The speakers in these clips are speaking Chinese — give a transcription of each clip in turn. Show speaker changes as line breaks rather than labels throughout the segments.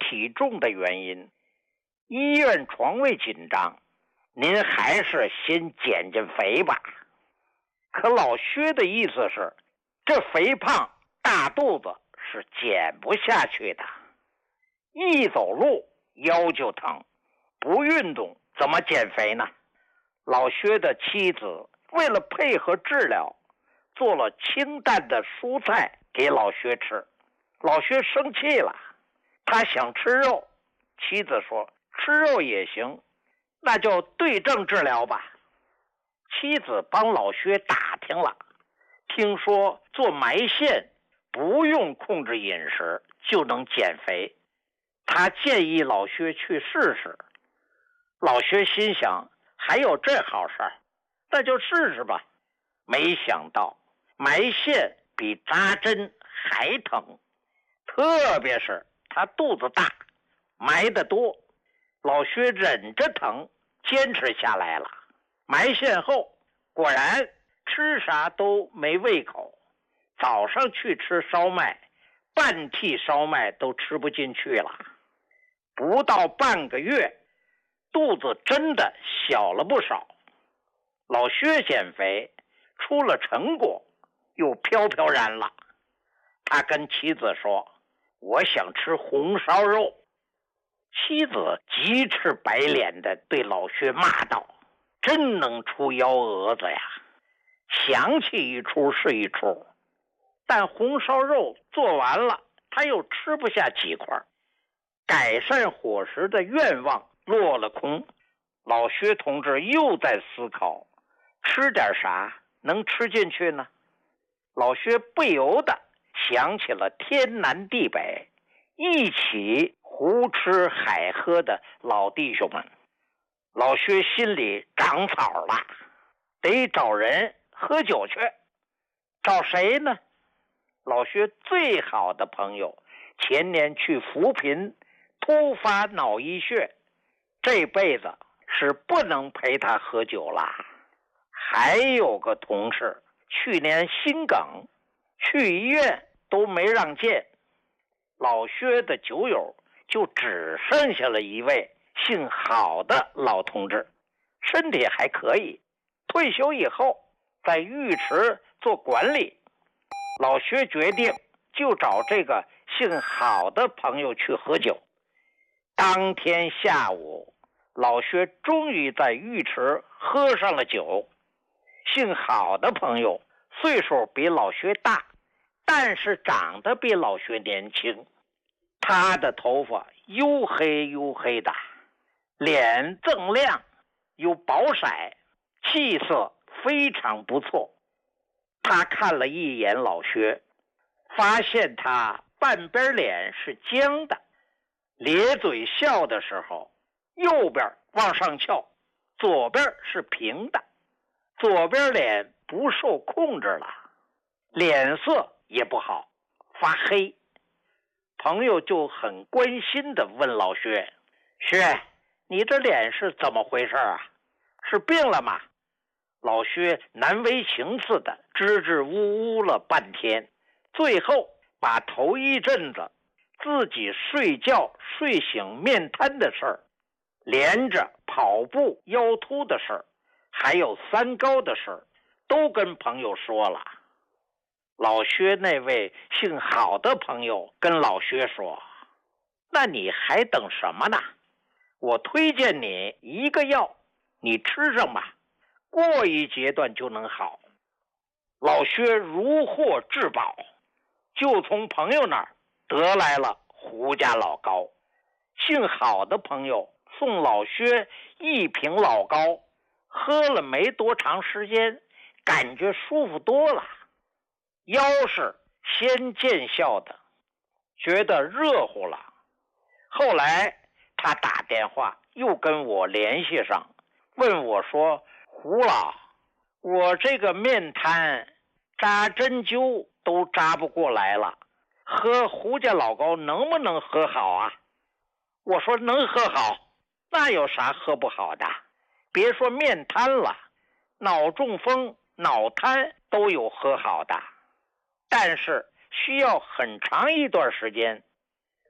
体重的原因，医院床位紧张，您还是先减减肥吧。可老薛的意思是，这肥胖大肚子是减不下去的，一走路腰就疼，不运动怎么减肥呢？老薛的妻子为了配合治疗，做了清淡的蔬菜给老薛吃。老薛生气了，他想吃肉，妻子说吃肉也行，那就对症治疗吧。妻子帮老薛打听了，听说做埋线不用控制饮食就能减肥，他建议老薛去试试。老薛心想，还有这好事儿，那就试试吧。没想到埋线比扎针还疼，特别是他肚子大，埋得多。老薛忍着疼坚持下来了。埋线后果然吃啥都没胃口，早上去吃烧麦，半屉烧麦都吃不进去了。不到半个月，肚子真的小了不少。老薛减肥出了成果，又飘飘然了。他跟妻子说，我想吃红烧肉。妻子急赤白脸的对老薛骂道，真能出幺蛾子呀，想起一出是一出。但红烧肉做完了，他又吃不下几块，改善伙食的愿望落了空。老薛同志又在思考，吃点啥能吃进去呢？老薛不由得想起了天南地北一起胡吃海喝的老弟兄们。老薛心里长草了，得找人喝酒去。找谁呢？老薛最好的朋友前年去扶贫突发脑溢血，这辈子是不能陪他喝酒了。还有个同事去年心梗，去医院都没让见。老薛的酒友就只剩下了一位姓郝的老同志，身体还可以，退休以后在浴池做管理。老薛决定就找这个姓郝的朋友去喝酒。当天下午，老薛终于在浴池喝上了酒。姓郝的朋友岁数比老薛大，但是长得比老薛年轻。他的头发黝黑黝黑的，脸锃亮有薄色，气色非常不错。他看了一眼老薛，发现他半边脸是僵的，咧嘴笑的时候右边往上翘，左边是平的，左边脸不受控制了，脸色也不好，发黑。朋友就很关心地问老薛，薛，你这脸是怎么回事啊？是病了吗？老薛难为情似的支支吾吾了半天，最后把头一阵子自己睡觉睡醒面瘫的事儿，连着跑步腰突的事儿，还有三高的事儿，都跟朋友说了。老薛那位姓郝的朋友跟老薛说，那你还等什么呢？我推荐你一个药，你吃上吧，过一阶段就能好。老薛如获至宝，就从朋友那儿得来了胡家老膏。姓郝的朋友送老薛一瓶老膏，喝了没多长时间，感觉舒服多了，腰是先见效的，觉得热乎了。后来他打电话又跟我联系上，问我说，胡老，我这个面瘫扎针灸都扎不过来了，喝胡家老膏能不能喝好啊？我说能喝好，那有啥喝不好的？别说面瘫了，脑中风、脑瘫都有喝好的，但是需要很长一段时间。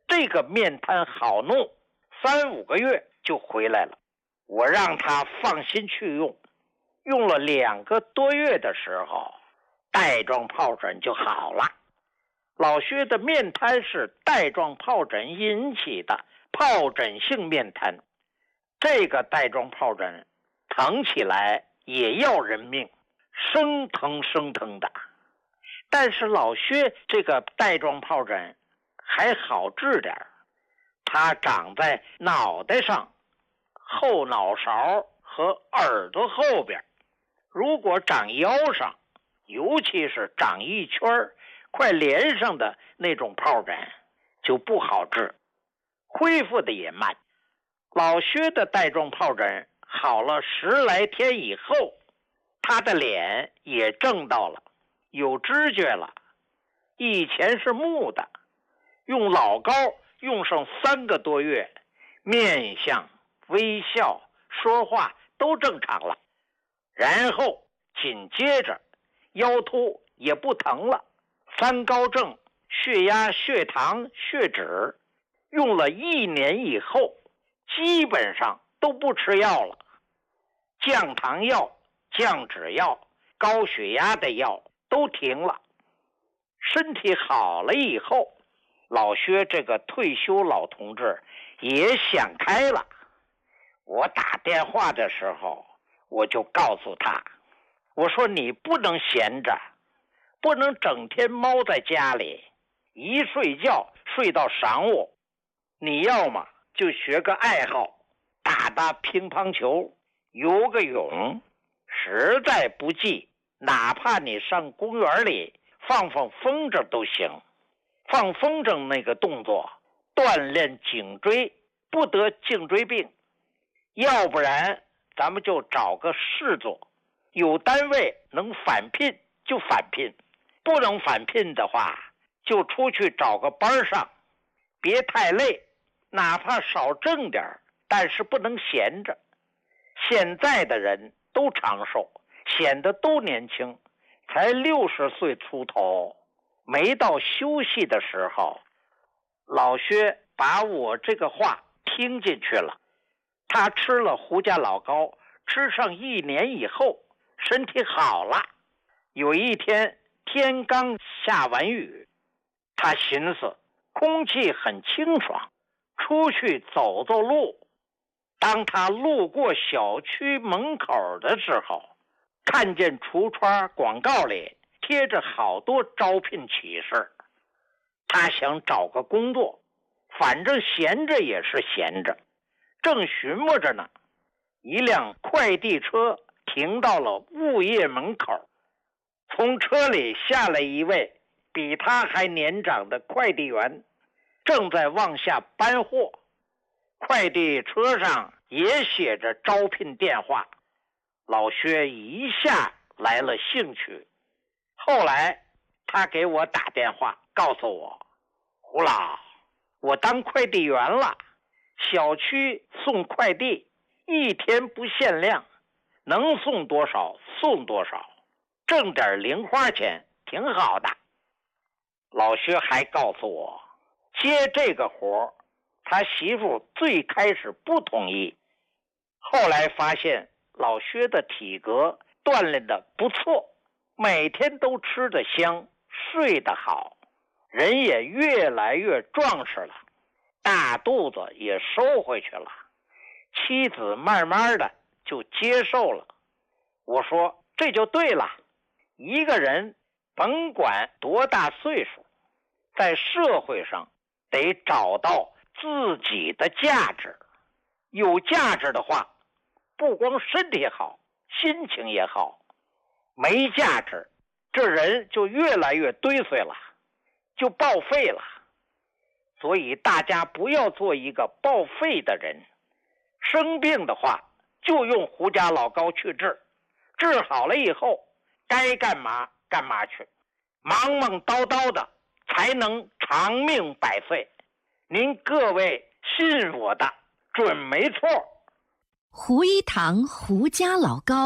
这个面瘫好弄，3、5个月就回来了。我让他放心去用，用了2个多月的时候，带状疱疹就好了。老薛的面瘫是带状疱疹引起的疱疹性面瘫，这个带状疱疹疼起来也要人命，生疼生疼的。但是老薛这个带状疱疹还好治点，它长在脑袋上、后脑勺和耳朵后边。如果长腰上，尤其是长一圈快连上的那种疱疹，就不好治，恢复的也慢。老薛的带状疱疹好了10来天以后，他的脸也正到了，有知觉了。以前是木的，用老膏用上3个多月，面相、微笑、说话都正常了。然后紧接着腰突也不疼了，3高症、血压、血糖、血脂，用了1年以后，基本上都不吃药了。降糖药、降脂药、高血压的药都停了。身体好了以后，老薛这个退休老同志也想开了。我打电话的时候，我就告诉他，我说你不能闲着，不能整天猫在家里，一睡觉睡到晌午。你要么就学个爱好，打打乒乓球，游个泳，实在不济，哪怕你上公园里放放风筝都行。放风筝那个动作锻炼颈椎，不得颈椎病。要不然咱们就找个事做，有单位能返聘就返聘，不能返聘的话就出去找个班上，别太累，哪怕少挣点，但是不能闲着。现在的人都长寿，显得都年轻，才60岁出头，没到休息的时候。老薛把我这个话听进去了，他吃了胡家老膏，吃上1年以后，身体好了。有一天天刚下完雨，他寻思空气很清爽，出去走走路。当他路过小区门口的时候，看见橱窗广告里贴着好多招聘启事。他想找个工作，反正闲着也是闲着，正寻摸着呢，一辆快递车停到了物业门口，从车里下来一位比他还年长的快递员，正在往下搬货。快递车上也写着招聘电话，老薛一下来了兴趣。后来他给我打电话告诉我，胡老，我当快递员了，小区送快递1天不限量，能送多少送多少，挣点零花钱挺好的。老薛还告诉我，接这个活他媳妇最开始不同意，后来发现老薛的体格锻炼的不错，每天都吃得香，睡得好，人也越来越壮实了，大肚子也收回去了。妻子慢慢的就接受了。我说这就对了，一个人甭管多大岁数，在社会上得找到自己的价值。有价值的话，不光身体好，心情也好。没价值，这人就越来越堆碎了，就报废了。所以大家不要做一个报废的人。生病的话就用胡家老膏去治，治好了以后该干嘛干嘛去，忙忙叨叨的才能长命百岁。您各位信我的，准没错。
胡一堂胡家老膏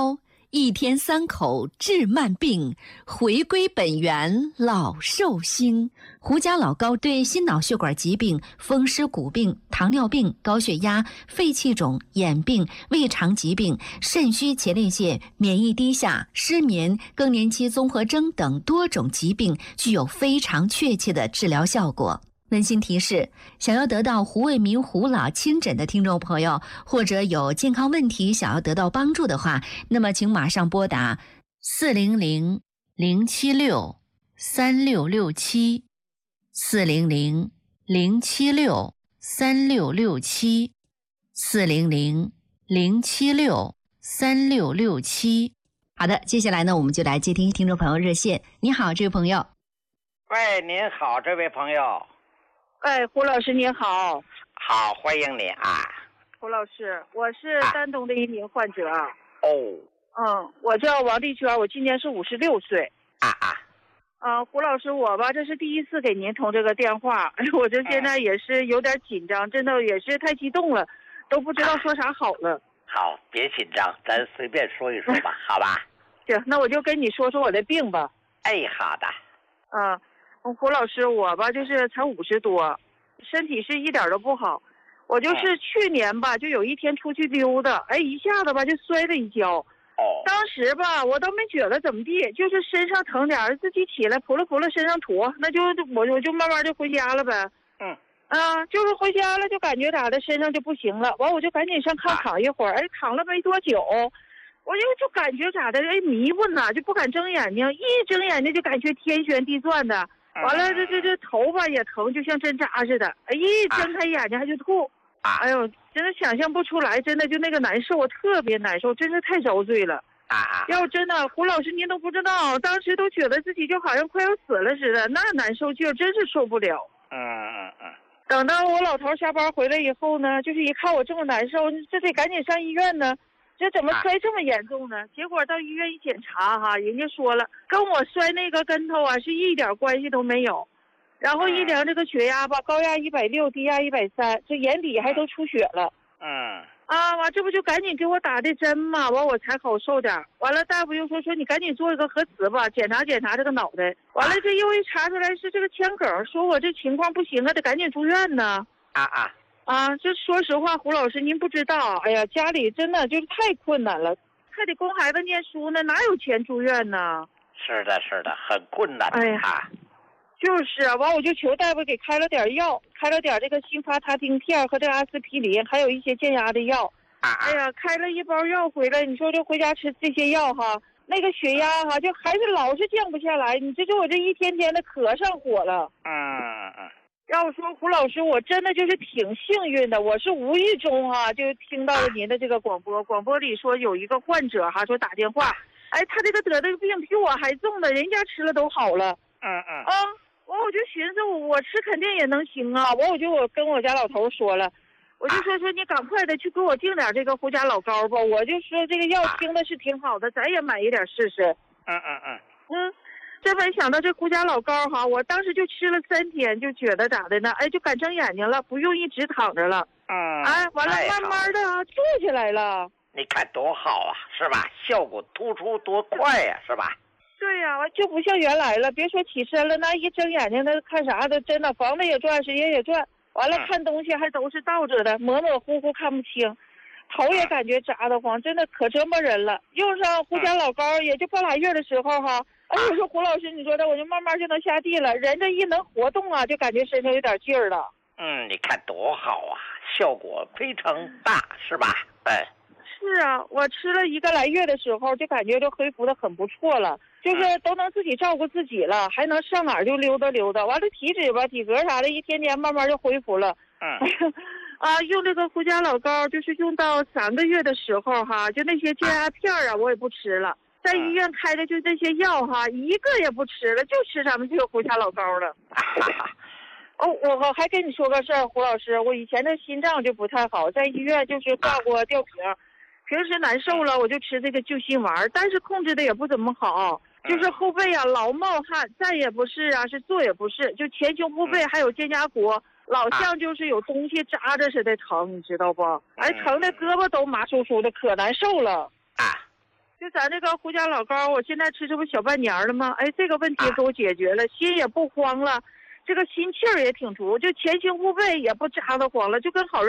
一天3口治慢病，回归本源老寿星。胡家老高对心脑血管疾病、风湿骨病、糖尿病、高血压、肺气肿、眼病、胃肠疾病、肾虚前列腺、免疫低下、失眠、更年期综合征等多种疾病具有非常确切的治疗效果。温馨提示：想要得到胡卫民胡老亲诊的听众朋友，或者有健康问题想要得到帮助的话，那么请马上拨打400-076-3667 400-076-3667 400-076-3667。好的，接下来呢，我们就来接听听众朋友热线。你好，这位朋友。
喂，您好，这位朋友。
哎，胡老师您好。
好，欢迎你啊。
胡老师，我是丹东的一名患者。我叫王丽娟，我今年是56岁。胡老师，我吧，这是第一次给您通这个电话，我这现在也是有点紧张，真的也是太激动了，都不知道说啥好了。
好，别紧张，咱随便说一说吧，好吧？
行，那我就跟你说说我的病吧。
哎，好的。
胡老师，我吧就是才50多，身体是一点都不好。我就是去年吧，就有一天出去溜达，一下子吧就摔了一跤。当时吧我都没觉得怎么地，就是身上疼点，自己起来扑了身上坨，那就我就慢慢就回家了呗。就是回家了就感觉咋的身上就不行了，完我就赶紧上炕躺一会儿，躺了没多久，我就感觉咋的，迷糊呢，就不敢睁眼睛，一睁眼睛就感觉天旋地转的。完了，这头发也疼，就像针扎似的。一睁开眼睛还就吐。哎呦，真的想象不出来，真的就那个难受，我特别难受，真是太遭罪了。要真的，胡老师您都不知道，当时都觉得自己就好像快要死了似的，那难受劲儿真是受不了。等到我老头下班回来以后呢，就是一看我这么难受，这得赶紧上医院呢。这怎么摔这么严重呢？结果到医院一检查哈，人家说了，跟我摔那个跟头啊是一点关系都没有。然后一量这个血压吧，高压160，低压130，这眼底还都出血了。完这不就赶紧给我打的针嘛，完我才好受点。完了大夫又说你赶紧做一个核磁吧，检查检查这个脑袋。完了这又一查出来是这个腔梗，说我这情况不行啊，得赶紧住院呢。这说实话，胡老师您不知道，哎呀，家里真的就是太困难了，还得供孩子念书呢，哪有钱住院呢？
是的，很困难。
就是啊，完我就求大夫给开了点药，开了点这个辛发他汀片和这个阿司匹林，还有一些降压的药。开了一包药回来，你说这回家吃这些药哈，那个血压哈就还是老是降不下来，你这就我这一天天的可上火了。要说胡老师，我真的就是挺幸运的，我是无意中就听到了您的这个广播里说有一个患者说打电话，他这个得这个病比我还重的，人家吃了都好了。我就寻思我吃肯定也能行啊，我跟我家老头说了，我就说你赶快的去给我订点这个胡家老膏吧，我就说这个药听的是挺好的，咱也买一点试试。这没想到这胡家老膏我当时就吃了3天，就觉得咋的呢？就敢睁眼睛了，不用一直躺着了。完了慢慢的坐起来了。
你看多好啊，是吧？效果突出多快呀，是吧？
对呀，就不像原来了，别说起身了，那一睁眼睛那看啥的，真的房子也转，时间也转，完了看东西还都是倒着的，模模糊糊看不清，头也感觉扎得慌，真的可折磨人了。用上胡家老膏也就半拉月的时候我说胡老师，你说的我就慢慢就能下地了，人这一能活动就感觉身上有点劲儿了。
你看多好啊，效果非常大，是吧？
是啊，我吃了1个来月的时候，就感觉就恢复的很不错了，就是都能自己照顾自己了，还能上哪儿就溜达溜达。完了体脂吧、体格啥的，一天天慢慢就恢复了。用这个胡家老膏，就是用到3个月的时候就那些降压片我也不吃了，在医院开的就这些药一个也不吃了，就吃咱们这个胡家老膏了。我还跟你说个事儿，胡老师，我以前的心脏就不太好，在医院就是挂过吊瓶。平时难受了我就吃这个救心丸，但是控制的也不怎么好，就是后背老冒汗，站也不是是坐也不是，就前胸后背还有肩胛骨老像就是有东西扎着似的疼，你知道不？疼的胳膊都麻酥酥的，可难受了。 就咱这个胡家老高，我现在吃这不小半年了吗？哎，这个问题给我解决了，心也不慌了，这个心气儿也挺足，就前胸后背也不扎得慌了，就跟好人。